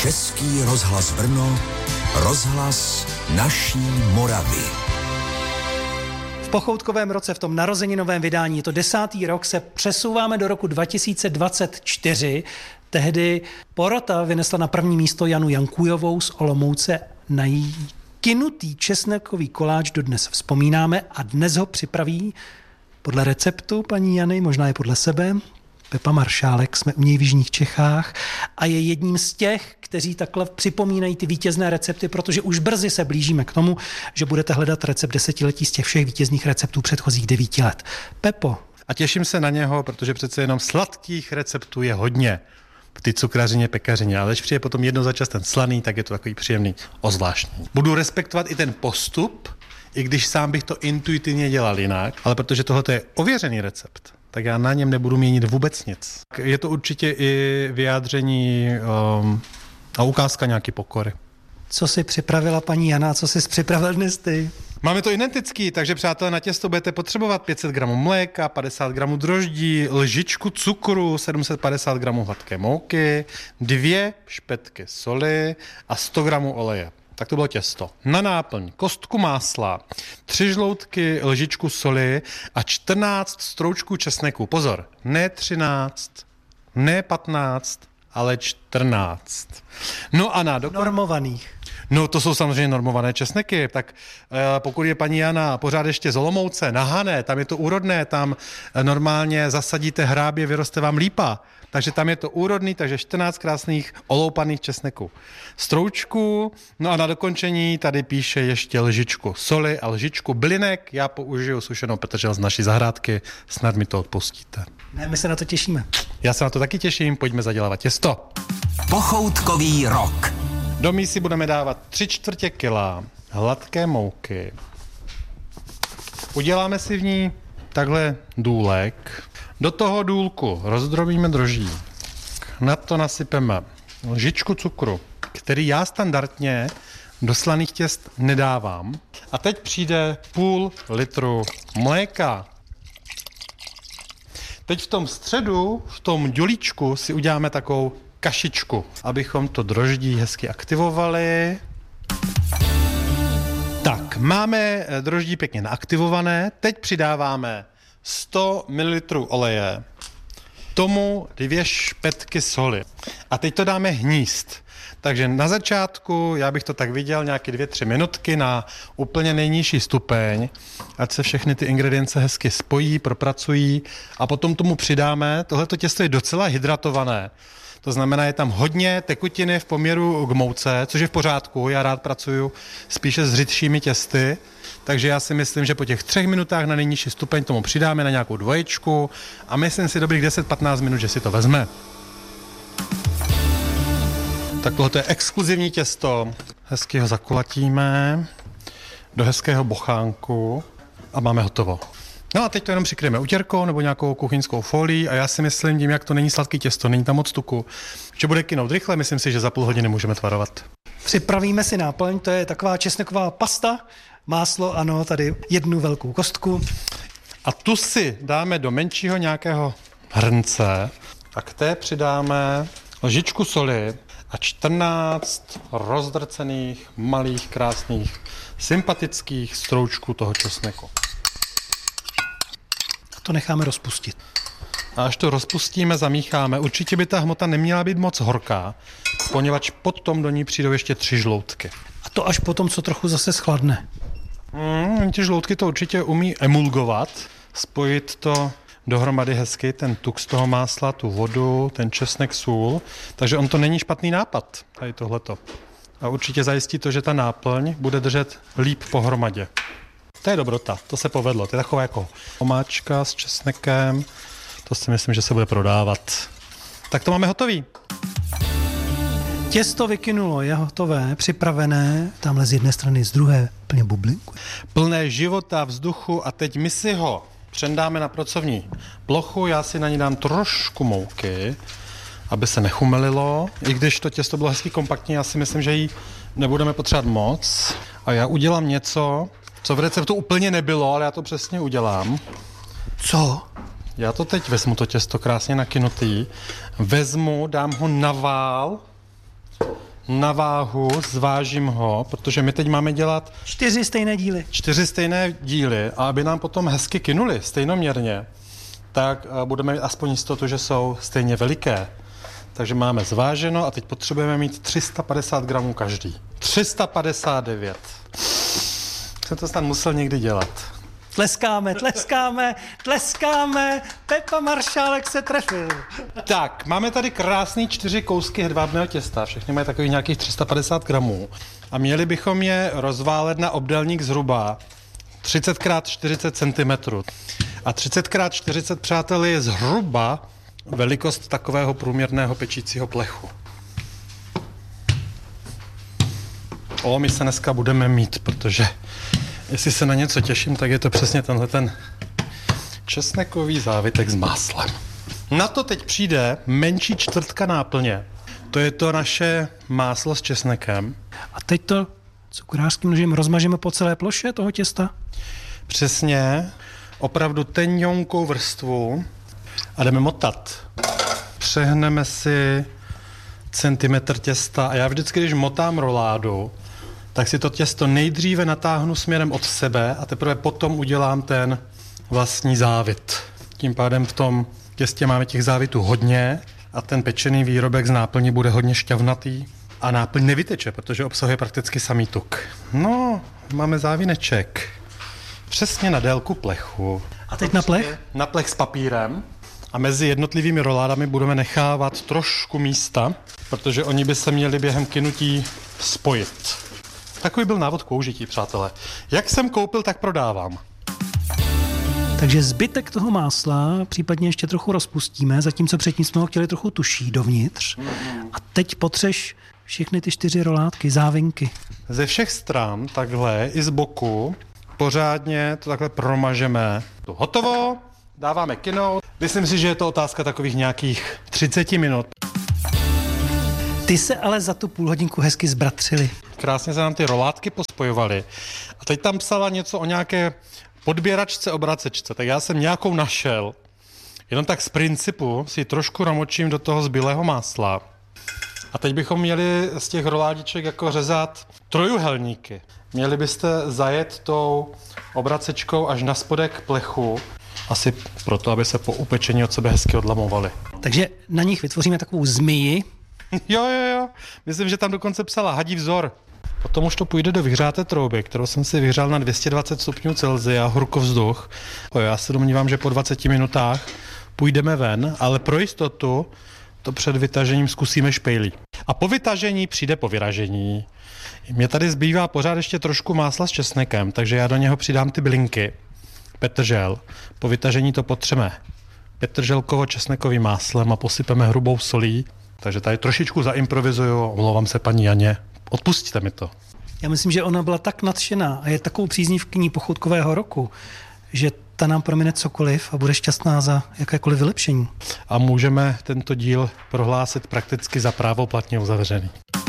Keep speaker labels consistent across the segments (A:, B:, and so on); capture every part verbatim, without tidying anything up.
A: Český rozhlas Brno, rozhlas naší Moravy.
B: V pochoutkovém roce, v tom narozeninovém vydání, je to desátý rok, se přesouváme do roku dva tisíce dvacet čtyři. Tehdy porota vynesla na první místo Janu Jankujovou z Olomouce. Na její kynutý česnekový koláč dodnes vzpomínáme a dnes ho připraví podle receptu paní Jany, možná je podle sebe, Pepa Maršálek, jsme u něj v jižních Čechách a je jedním z těch, kteří takhle připomínají ty vítězné recepty, protože už brzy se blížíme k tomu, že budete hledat recept desetiletí z těch všech vítězných receptů předchozích devíti let. Pepo.
C: A těším se na něho, protože přece jenom sladkých receptů je hodně v té cukrařině, pekařině, ale když přijde potom jednou za čas ten slaný, tak je to takový příjemný, ozvláštní. Budu respektovat i ten postup, i když sám bych to intuitivně dělal jinak, ale protože tohle je ověřený recept, tak já na něm nebudu měnit vůbec nic. Je to určitě i vyjádření um, a ukázka nějaký pokory.
B: Co si připravila paní Jana, co jsi připravil dnes ty?
C: Máme to identický, takže přátelé, na těsto budete potřebovat pět set gramů mléka, padesát gramů droždí, lžičku cukru, sedm set padesát gramů hladké mouky, dvě špetky soli a sto gramů oleje. Tak to bylo těsto. Na náplň kostku másla, tři žloutky lžičku soli a čtrnáct stroučků česneku. Pozor, ne třináct, ne patnáct, ale čtrnáct. No a na dokon...
B: Normovaných.
C: No to jsou samozřejmě normované česneky, tak e, pokud je paní Jana pořád ještě z Olomouce, na Hané, tam je to úrodné, tam normálně zasadíte hrábě, vyroste vám lípa, takže tam je to úrodný, takže čtrnáct krásných oloupaných česneků. Stroučku, no a na dokončení tady píše ještě lžičku soli a lžičku bylinek, já použiju sušenou petržel z naší zahrádky, snad mi to odpustíte.
B: Ne, my se na to těšíme.
C: Já se na to taky těším, pojďme zadělávat těsto.
A: Pochoutkový rok.
C: Do mísy budeme dávat tři čtvrtě kila hladké mouky. Uděláme si v ní takhle důlek. Do toho důlku rozdrobíme droždí. Na to nasypeme lžičku cukru, který já standardně do slaných těst nedávám. A teď přijde půl litru mléka. Teď v tom středu, v tom dělíčku si uděláme takovou kašičku, abychom to droždí hezky aktivovali. Tak, máme droždí pěkně naaktivované, teď přidáváme sto mililitrů oleje, tomu dvě špetky soli. A teď to dáme hnízd. Takže na začátku, já bych to tak viděl, nějaké dvě, tři minutky na úplně nejnižší stupeň, ať se všechny ty ingredience hezky spojí, propracují a potom tomu přidáme, tohleto těsto je docela hydratované. To znamená, je tam hodně tekutiny v poměru k mouce, což je v pořádku. Já rád pracuju spíše s řidšími těsty, takže já si myslím, že po těch třech minutách na nejnižší stupeň tomu přidáme na nějakou dvoječku a myslím si dobrých deset patnáct minut, že si to vezme. Tak tohle je exkluzivní těsto. Hezky ho zakulatíme do hezkého bochánku a máme hotovo. No a teď to jenom přikryjeme utěrkou nebo nějakou kuchyňskou folií a já si myslím, tím, jak to není sladký těsto, není tam moc tuku, že bude kynout rychle, myslím si, že za půl hodiny můžeme tvarovat.
B: Připravíme si náplň, to je taková česneková pasta, máslo, ano, tady jednu velkou kostku.
C: A tu si dáme do menšího nějakého hrnce a k té přidáme lžičku soli a čtrnáct rozdrcených, malých, krásných, sympatických stroučků toho česneku.
B: To necháme rozpustit.
C: A až to rozpustíme, zamícháme. Určitě by ta hmota neměla být moc horká, poněvadž potom do ní přijdou ještě tři žloutky.
B: A to až potom, co trochu zase schladne.
C: Mm, ty žloutky to určitě umí emulgovat, spojit to dohromady hezky, ten tuk z toho másla, tu vodu, ten česnek, sůl. Takže on to není špatný nápad, tady tohleto. A určitě zajistí to, že ta náplň bude držet líp pohromadě. To je dobrota, to se povedlo. To je taková jako omáčka s česnekem. To si myslím, že se bude prodávat. Tak to máme hotový.
B: Těsto vykynulo, je hotové, připravené. Tamhle z jedné strany, z druhé plně bublinku.
C: Plné života, vzduchu a teď my si ho přendáme na pracovní plochu. Já si na ní dám trošku mouky, aby se nechumelilo. I když to těsto bylo hezky kompaktní, já si myslím, že jí nebudeme potřebovat moc. A já udělám něco, co v receptu úplně nebylo, ale já to přesně udělám.
B: Co?
C: Já to teď vezmu, to těsto krásně nakynutý, vezmu, dám ho na vál na váhu, zvážím ho, protože my teď máme dělat
B: Čtyři stejné díly.
C: čtyři stejné díly a aby nám potom hezky kynuli stejnoměrně, tak budeme mít aspoň jistotu, že jsou stejně veliké. Takže máme zváženo a teď potřebujeme mít tři sta padesát gramů každý. tři sta padesát devět. Jsem to snad musel někdy dělat.
B: Tleskáme, tleskáme, tleskáme, Pepa Maršálek se trefil.
C: Tak, máme tady krásný čtyři kousky hedvábného těsta, všechny mají takových nějakých tři sta padesát gramů a měli bychom je rozválet na obdélník zhruba třicet krát čtyřicet centimetrů. A třicet krát čtyřicet, přátelé, je zhruba velikost takového průměrného pečícího plechu. O, my se dneska budeme mít, protože jestli se na něco těším, tak je to přesně tenhle ten česnekový závitek s máslem. Na to teď přijde menší čtvrtka náplně. To je to naše máslo s česnekem.
B: A teď to cukrářským nožem rozmažeme po celé ploše toho těsta?
C: Přesně, opravdu tenňonkou vrstvu a jdeme motat. Přehneme si centimetr těsta a já vždycky, když motám roládu, tak si to těsto nejdříve natáhnu směrem od sebe a teprve potom udělám ten vlastní závit. Tím pádem v tom těstě máme těch závitů hodně a ten pečený výrobek z náplní bude hodně šťavnatý a náplň nevyteče, protože obsahuje prakticky samý tuk. No, máme závineček. Přesně na délku plechu.
B: A teď na plech?
C: Na plech s papírem. A mezi jednotlivými roládami budeme nechávat trošku místa, protože oni by se měli během kynutí spojit. Takový byl návod k použití, přátelé. Jak jsem koupil, tak prodávám.
B: Takže zbytek toho másla případně ještě trochu rozpustíme, zatímco předtím jsme ho chtěli trochu tuší dovnitř. A teď potřeš všechny ty čtyři rolátky, závinky.
C: Ze všech stran, takhle, i z boku, pořádně to takhle promažeme. To hotovo, dáváme kynout. Myslím si, že je to otázka takových nějakých třicet minut.
B: Ty se ale za tu půl hodinku hezky zbratřili.
C: Krásně se nám ty rolátky pospojovaly. A teď tam psala něco o nějaké podběračce, obracečce. Tak já jsem nějakou našel. Jenom tak z principu si trošku namočím do toho zbylého másla. A teď bychom měli z těch roládiček jako řezat trojuhelníky. Měli byste zajet tou obracečkou až na spodek plechu. Asi proto, aby se po upečení od sebe hezky odlamovaly.
B: Takže na nich vytvoříme takovou zmiji.
C: Jo, jo, jo. Myslím, že tam dokonce psala hadí vzor. Potom už to půjde do vyhřáté trouby, kterou jsem si vyhřál na dvě stě dvacet stupňů Celsia, horkovzduch. Já se domnívám, že po dvaceti minutách půjdeme ven, ale pro jistotu to před vytažením zkusíme špejlí. A po vytažení přijde po vyražení. Mně tady zbývá pořád ještě trošku másla s česnekem, takže já do něho přidám ty bylinky. Petržel. Po vytažení to potřeme petrželkovo-česnekovým máslem a posypeme hrubou solí. Takže tady trošičku zaimprovizuju, omlouvám se paní Janě. Odpustíte mi to.
B: Já myslím, že ona byla tak nadšená a je takovou příznivkyní pochoutkového roku, že ta nám promine cokoliv a bude šťastná za jakékoliv vylepšení.
C: A můžeme tento díl prohlásit prakticky za právoplatně uzavřený.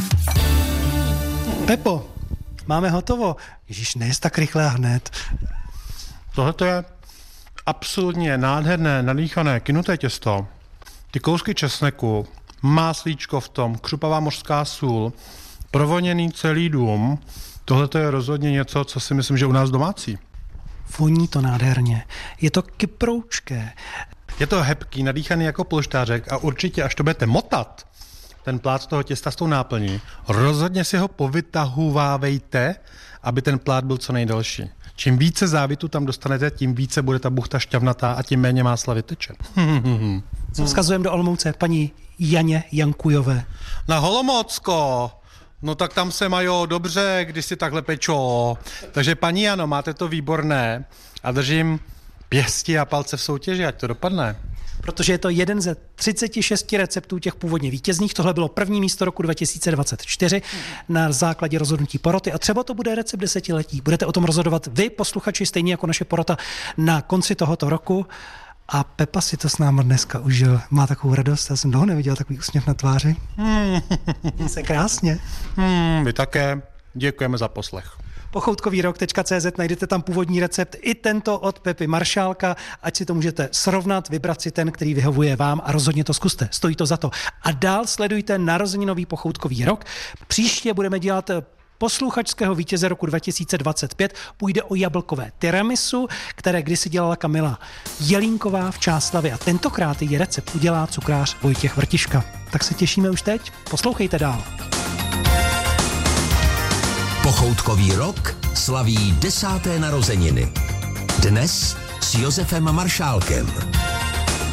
B: Pepo, máme hotovo. Ježíš, nejsi tak rychle a hned.
C: Tohle je absolutně nádherné, nadýchané, kynuté těsto. Ty kousky česneku, máslíčko v tom, křupavá mořská sůl, provoněný celý dům. Tohle je rozhodně něco, co si myslím, že u nás domácí.
B: Voní to nádherně. Je to kyproučké.
C: Je to hebký, nadýchaný jako polštářek a určitě, až to budete motat, ten plát toho těsta s tou náplní, rozhodně si ho povytahovávejte, aby ten plát byl co nejdelší. Čím více závitu tam dostanete, tím více bude ta buchta šťavnatá a tím méně másla vyteče.
B: Co vzkazujeme do Olomouce paní Janě Jankujové?
C: Na Holomocko! No tak tam se mají dobře, když si takhle pečou. Takže paní Jano, máte to výborné a držím pěsti a palce v soutěži, ať to dopadne.
B: Protože je to jeden ze třiceti šesti receptů těch původně vítězných. Tohle bylo první místo roku dva tisíce dvacet čtyři na základě rozhodnutí poroty a třeba to bude recept desetiletí. Budete o tom rozhodovat vy, posluchači, stejně jako naše porota na konci tohoto roku. A Pepa si to s námi dneska užil. Má takovou radost, já jsem dlouho neviděl takový úsměv na tváři. Hmm. Se krásně.
C: Hmm, vy také. Děkujeme za poslech.
B: pochoutkový rok tečka cé zet, najdete tam původní recept i tento od Pepy Maršálka, ať si to můžete srovnat, vybrat si ten, který vyhovuje vám a rozhodně to zkuste, stojí to za to. A dál sledujte narozeninový pochoutkový rok. Příště budeme dělat posluchačského vítěze roku dva tisíce dvacet pět. Půjde o jablkové tiramisu, které kdysi dělala Kamila Jelínková v Čáslavi a tentokrát její recept udělá cukrář Vojtěch Vrtiška. Tak se těšíme už teď, poslouchejte dál.
A: Pochoutkový rok slaví desáté narozeniny. Dnes s Josefem Maršálkem.